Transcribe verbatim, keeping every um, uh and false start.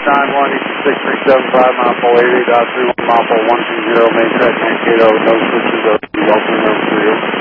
nine one, six three seven five, Mopple eighty dot three one, Mopple one two zero, main track, Mankato, no switches, welcome, no three.